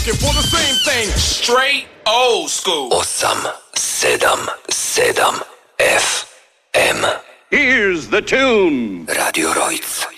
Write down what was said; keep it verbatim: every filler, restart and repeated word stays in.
For the same thing. Straight old school. osem sedam sedam F M. Here's the tune. Radio Rojc.